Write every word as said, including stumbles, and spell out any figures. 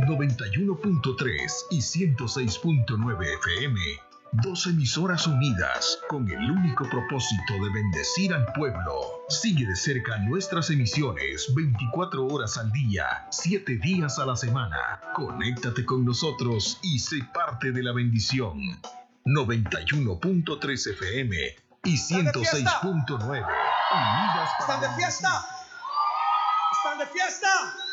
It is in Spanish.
noventa y uno punto tres y ciento seis punto nueve F M. Dos emisoras unidas con el único propósito de bendecir al pueblo. Sigue de cerca nuestras emisiones veinticuatro horas al día, siete días a la semana. Conéctate con nosotros y sé parte de la bendición. noventa y uno punto tres F M y ciento seis punto nueve. Unidas para ¿Están de fiesta? ¿Están de fiesta?